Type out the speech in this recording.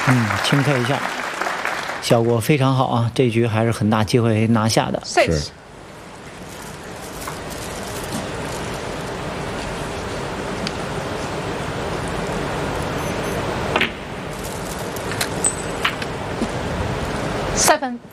轻 K 一下，效果非常好啊！这局还是很大机会拿下的。 是。7